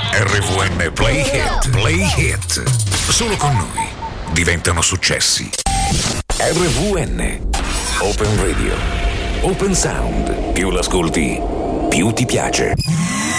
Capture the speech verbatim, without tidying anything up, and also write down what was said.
R V N Play Hit, Play Hit. Solo con noi diventano successi. R V N Open Radio, Open Sound. Più l'ascolti, più ti piace.